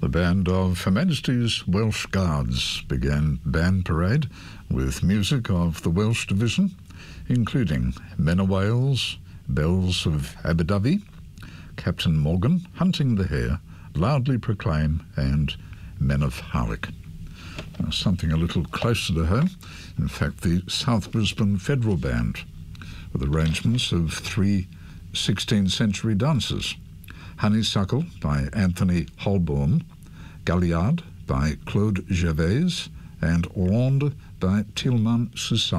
The band of Her Majesty's Welsh Guards began Band Parade with music of the Welsh Division, including Men of Wales, Bells of Aberdyfi, Captain Morgan, Hunting the Hare, Loudly Proclaim and Men of Harlech. Now, something a little closer to home, in fact the South Brisbane Federal Band, with arrangements of 3 16th century dances: Honeysuckle by Anthony Holborn, Galliard by Claude Gervais and Hollande by Tilman Susan.